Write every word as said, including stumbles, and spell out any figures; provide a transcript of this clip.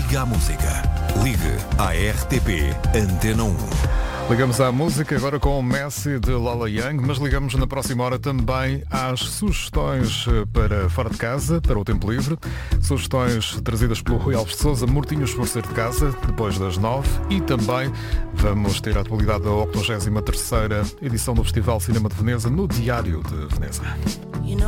Liga à música. Ligue à R T P Antena um. Ligamos à música agora com o Messi de Lola Young, mas ligamos na próxima hora também às sugestões para fora de casa, para o tempo livre. Sugestões trazidas pelo Rui Alves de Sousa, Mortinhos por Ser de Casa, depois das nove. E também vamos ter a atualidade da octogésima terceira edição do Festival Cinema de Veneza no Diário de Veneza.